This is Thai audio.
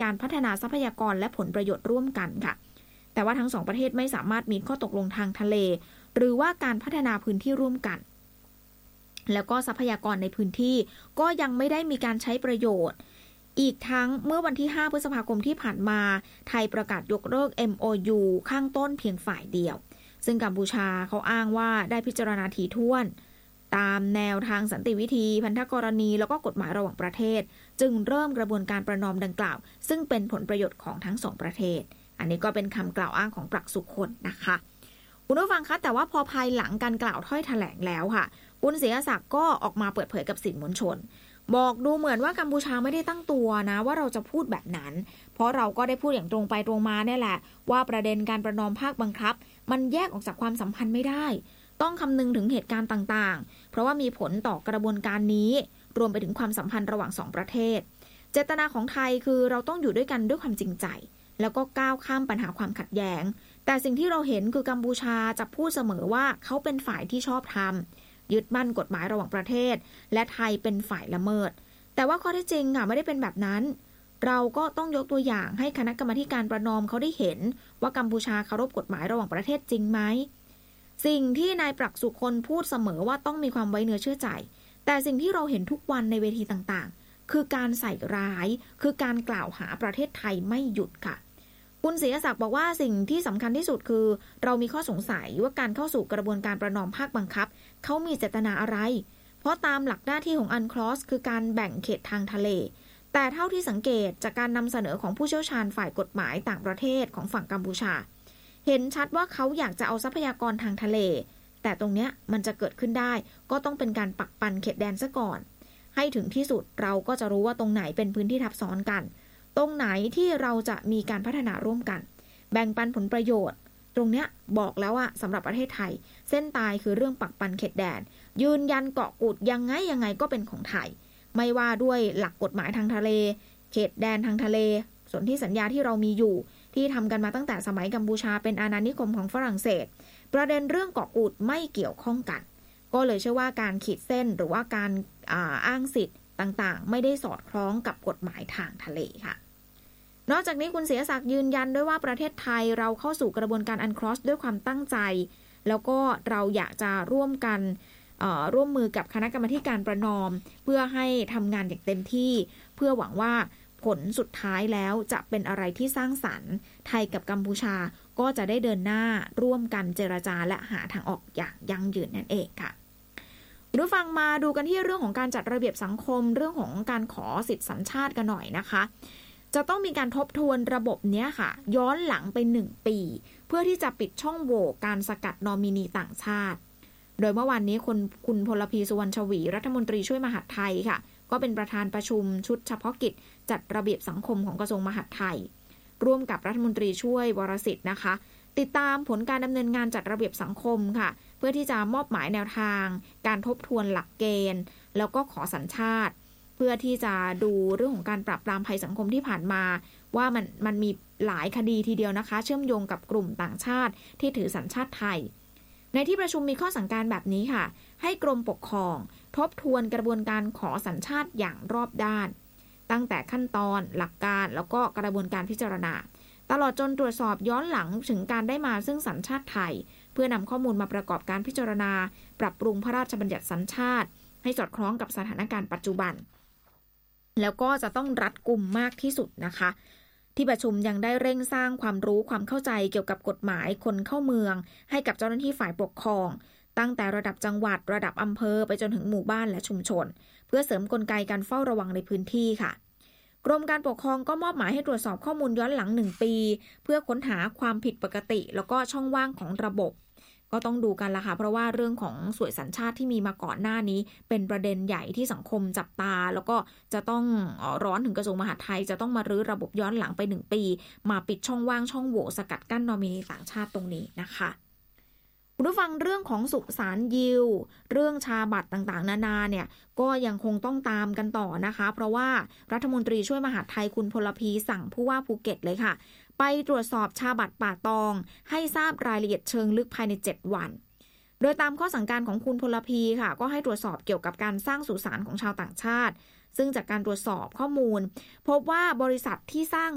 การพัฒนาทรัพยากรและผลประโยชน์ร่วมกันค่ะแต่ว่าทั้งสองประเทศไม่สามารถมีข้อตกลงทางทะเลหรือว่าการพัฒนาพื้นที่ร่วมกันแล้วก็ทรัพยากรในพื้นที่ก็ยังไม่ได้มีการใช้ประโยชน์อีกทั้งเมื่อวันที่5พฤษภาคมที่ผ่านมาไทยประกาศยกเลิก MOU ข้างต้นเพียงฝ่ายเดียวซึ่งกัมพูชาเขาอ้างว่าได้พิจารณาถี่ถ้วนตามแนวทางสันติวิธีพันธกรณีแล้วก็กฎหมายระหว่างประเทศจึงเริ่มกระบวนการประนอมดังกล่าวซึ่งเป็นผลประโยชน์ของทั้งสองประเทศอันนี้ก็เป็นคำกล่าวอ้างของปรักษุคนนะคะคุณผู้ฟังคะแต่ว่าพอภายหลังการกล่าวถ้อยแถลงแล้วค่ะคุณศรีศักดิ์ก็ออกมาเปิดเผยกับสื่อมวลชนบอกดูเหมือนว่ากัมพูชาไม่ได้ตั้งตัวนะว่าเราจะพูดแบบนั้นเพราะเราก็ได้พูดอย่างตรงไปตรงมาเนี่ยแหละว่าประเด็นการประนอมภาคบังคับมันแยกออกจากความสัมพันธ์ไม่ได้ต้องคำนึงถึงเหตุการณ์ต่างๆเพราะว่ามีผลต่อกระบวนการนี้รวมไปถึงความสัมพันธ์ระหว่างสองประเทศเจตนาของไทยคือเราต้องอยู่ด้วยกันด้วยความจริงใจแล้วก็ก้าวข้ามปัญหาความขัดแย้งแต่สิ่งที่เราเห็นคือกัมพูชาจะพูดเสมอว่าเขาเป็นฝ่ายที่ชอบทำยึดมั่นกฎหมายระหว่างประเทศและไทยเป็นฝ่ายละเมิดแต่ว่าข้อเท็จจริงค่ะไม่ได้เป็นแบบนั้นเราก็ต้องยกตัวอย่างให้คณะกรรมาการประนอมเขาได้เห็นว่ากัมพูชาเคารพกฎหมายระหว่างประเทศจริงไหมสิ่งที่นายปรักษุคนพูดเสมอว่าต้องมีความไว้เนื้อเชื่อใจแต่สิ่งที่เราเห็นทุกวันในเวทีต่างๆคือการใส่ร้ายคือการกล่าวหาประเทศไทยไม่หยุดค่ะคุณศรีศักดิ์บอกว่าสิ่งที่สำคัญที่สุดคือเรามีข้อสงสัยว่าการเข้าสู่กระบวนการประนอมภาคบังคับเขามีเจตนาอะไรเพราะตามหลักหน้าที่ของUNCLOSคือการแบ่งเขตทางทะเลแต่เท่าที่สังเกตจากการนำเสนอของผู้เชี่ยวชาญฝ่ายกฎหมายต่างประเทศของฝั่งกัมพูชาเห็นชัดว่าเขาอยากจะเอาทรัพยากรทางทะเลแต่ตรงเนี้ยมันจะเกิดขึ้นได้ก็ต้องเป็นการปักปันเขตแดนซะก่อนให้ถึงที่สุดเราก็จะรู้ว่าตรงไหนเป็นพื้นที่ทับซ้อนกันตรงไหนที่เราจะมีการพัฒนาร่วมกันแบ่งปันผลประโยชน์ตรงเนี้ยบอกแล้วว่าสำหรับประเทศไทยเส้นตายคือเรื่องปักปันเขตแดนยืนยันเกาะกูดยังไงก็เป็นของไทยไม่ว่าด้วยหลักกฎหมายทางทะเลเขตแดนทางทะเลส่วนที่สัญญาที่เรามีอยู่ที่ทำกันมาตั้งแต่สมัยกัมพูชาเป็นอาณานิคมของฝรั่งเศสประเด็นเรื่องเกาะกูดไม่เกี่ยวข้องกันก็เลยเชื่อว่าการขีดเส้นหรือว่าการอ้างสิทธิ์ต่างๆไม่ได้สอดคล้องกับกฎหมายทางทะเลค่ะนอกจากนี้คุณศรีศักดิ์ยืนยันด้วยว่าประเทศไทยเราเข้าสู่กระบวนการUNCLOSด้วยความตั้งใจแล้วก็เราอยากจะร่วมกันร่วมมือกับคณะกรรมาการประนอมเพื่อให้ทำงานอย่างเต็มที่เพื่อหวังว่าผลสุดท้ายแล้วจะเป็นอะไรที่สร้างสรรค์ไทยกับกัมพูชาก็จะได้เดินหน้าร่วมกันเจรจาและหาทางออกอย่างยั่งยืนนั่นเองค่ะคุณผู้ฟังมาดูกันที่เรื่องของการจัดระเบียบสังคมเรื่องของการขอสิทธิสัญชาติกันหน่อยนะคะจะต้องมีการทบทวนระบบนี้ค่ะย้อนหลังไป1ปีเพื่อที่จะปิดช่องโหว่การสกัดนอมินีต่างชาติโดยเมื่อวานนี้คุณพลพีสุวรรณชวีรัฐมนตรีช่วยมหาดไทยค่ะก็เป็นประธานประชุมชุดเฉพาะกิจจัดระเบียบสังคมของกระทรวงมหาดไทยร่วมกับรัฐมนตรีช่วยวรสิทธิ์นะคะติดตามผลการดำเนินงานจัดระเบียบสังคมค่ะเพื่อที่จะมอบหมายแนวทางการทบทวนหลักเกณฑ์แล้วก็ขอสัญชาติเพื่อที่จะดูเรื่องของการปราบปรามภัยสังคมที่ผ่านมาว่ามันมีหลายคดีทีเดียวนะคะเชื่อมโยงกับกลุ่มต่างชาติที่ถือสัญชาติไทยในที่ประชุมมีข้อสั่งการแบบนี้ค่ะให้กรมปกครองทบทวนกระบวนการขอสัญชาติอย่างรอบด้านตั้งแต่ขั้นตอนหลักการแล้วก็กระบวนการพิจารณาตลอดจนตรวจสอบย้อนหลังถึงการได้มาซึ่งสัญชาติไทยเพื่อนำข้อมูลมาประกอบการพิจารณาปรับปรุงพระราชบัญญัติสัญชาติให้สอดคล้องกับสถานการณ์ปัจจุบันแล้วก็จะต้องรัดกุมมากที่สุดนะคะที่ประชุมยังได้เร่งสร้างความรู้ความเข้าใจเกี่ยวกับกฎหมายคนเข้าเมืองให้กับเจ้าหน้าที่ฝ่ายปกครองตั้งแต่ระดับจังหวัดระดับอำเภอไปจนถึงหมู่บ้านและชุมชนเพื่อเสริมกลไกการเฝ้าระวังในพื้นที่ค่ะกรมการปกครองก็มอบหมายให้ตรวจสอบข้อมูลย้อนหลัง1ปีเพื่อค้นหาความผิดปกติแล้วก็ช่องว่างของระบบก็ต้องดูกันละค่ะเพราะว่าเรื่องของสวยสัญชาติที่มีมาก่อนหน้านี้เป็นประเด็นใหญ่ที่สังคมจับตาแล้วก็จะต้องร้อนถึงกระทรวงมหาดไทยจะต้องมารื้อระบบย้อนหลังไป1ปีมาปิดช่องว่างช่องโหว่สกัดกั้นนอมินีต่างชาติตรงนี้นะคะคุณผู้ฟังเรื่องของสุสานยิวเรื่องชาบัตรต่างๆนานาเนี่ยก็ยังคงต้องตามกันต่อนะคะเพราะว่ารัฐมนตรีช่วยมหาดไทยคุณพลพีสั่งผู้ว่าภูเก็ตเลยค่ะไปตรวจสอบชาบัตรป่าตองให้ทราบรายละเอียดเชิงลึกภายใน7วันโดยตามข้อสั่งการของคุณพลพีค่ะก็ให้ตรวจสอบเกี่ยวกับการสร้างสุสานของชาวต่างชาติซึ่งจากการตรวจสอบข้อมูลพบว่าบริษัทที่สร้าง